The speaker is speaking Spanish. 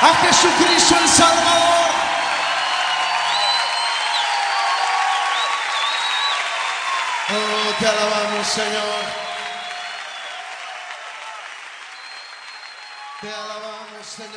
a Jesucristo el Salvador. Oh, te alabamos, Señor. Te alabamos, Señor.